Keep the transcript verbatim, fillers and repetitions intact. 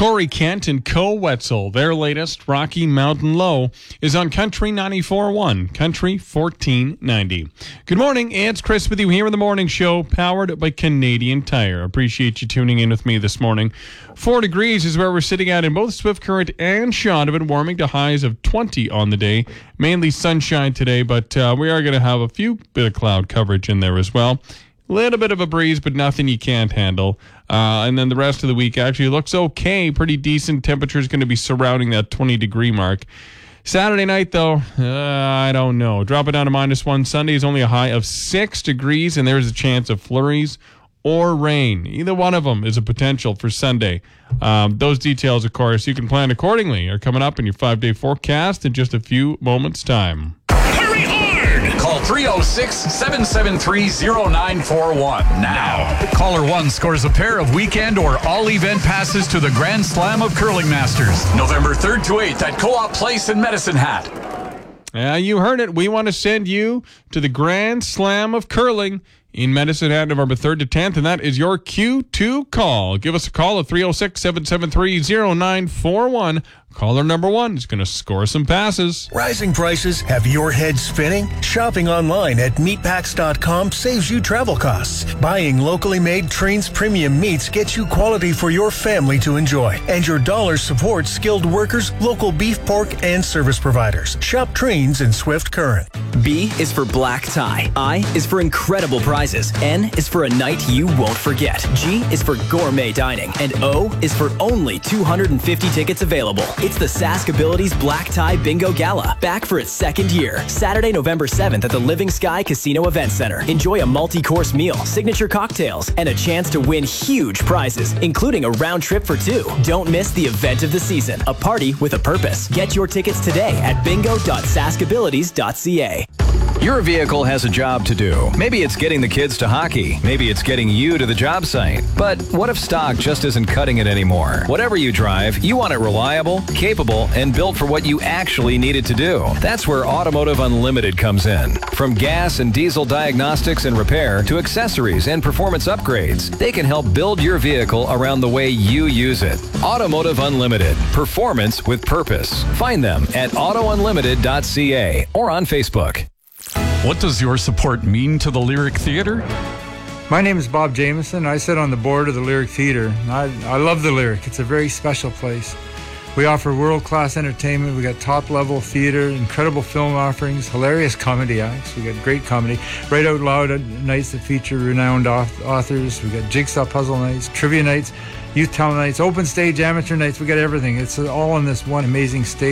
Corey Kent and Co. Wetzel. Their latest, Rocky Mountain Low, is on Country ninety-four point one, Country fourteen ninety. Good morning, it's Chris with you here in the morning show, powered by Canadian Tire. Appreciate you tuning in with me this morning. Four degrees is where we're sitting at in both Swift Current and Shaunavon, warming to highs of twenty on the day. Mainly sunshine today, but uh, we are going to have a few bit of cloud coverage in there as well. Little bit of a breeze, but nothing you can't handle. Uh, and then the rest of the week actually looks okay. Pretty decent. Temperature is going to be surrounding that twenty degree mark. Saturday night, though, uh, I don't know. Drop it down to minus one. Sunday is only a high of six degrees, and there's a chance of flurries or rain. Either one of them is a potential for Sunday. Um, those details, of course, you can plan accordingly, are coming up in your five-day forecast in just a few moments' time. Hurry hard! Call three oh six, seven seven three, oh nine four one now. Caller one scores a pair of weekend or all-event passes to the Grand Slam of Curling Masters, November third to eighth at Co-op Place in Medicine Hat. Yeah, you heard it. We want to send you to the Grand Slam of Curling in Medicine Hat, November third to tenth, and that is your cue to call. Give us a call at three oh six, seven seven three, oh nine four one. Caller number one is going to score some passes. Rising prices have your head spinning? Shopping online at meatpacks dot com saves you travel costs. Buying locally made Trains premium meats gets you quality for your family to enjoy. And your dollar supports skilled workers, local beef, pork, and service providers. Shop Trains in Swift Current. B is for black tie. I is for incredible prizes. N is for a night you won't forget. G is for gourmet dining. And O is for only two hundred fifty tickets available. It's the Sask Abilities Black Tie Bingo Gala, back for its second year. Saturday, November seventh at the Living Sky Casino Event Center. Enjoy a multi-course meal, signature cocktails, and a chance to win huge prizes, including a round trip for two. Don't miss the event of the season, a party with a purpose. Get your tickets today at bingo dot sask abilities dot c a. Your vehicle has a job to do. Maybe it's getting the kids to hockey. Maybe it's getting you to the job site. But what if stock just isn't cutting it anymore? Whatever you drive, you want it reliable, capable, and built for what you actually need it to do. That's where Automotive Unlimited comes in. From gas and diesel diagnostics and repair to accessories and performance upgrades, they can help build your vehicle around the way you use it. Automotive Unlimited. Performance with purpose. Find them at auto unlimited dot c a or on Facebook. What does your support mean to the Lyric Theatre? My name is Bob Jameson. I sit on the board of the Lyric Theatre. I, I love the Lyric. It's a very special place. We offer world-class entertainment. We got top-level theater, incredible film offerings, hilarious comedy acts. We got great comedy. Right Out Loud nights that feature renowned authors. We got jigsaw puzzle nights, trivia nights, youth talent nights, open stage amateur nights. We got everything. It's all on this one amazing stage.